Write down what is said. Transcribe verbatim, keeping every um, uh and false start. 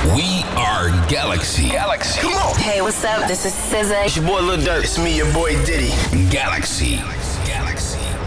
We are Galaxy. Galaxy. Come on. Hey, what's up? This is S Z A. It's your boy Lil Durk. It's me, your boy Diddy. Galaxy. Galaxy.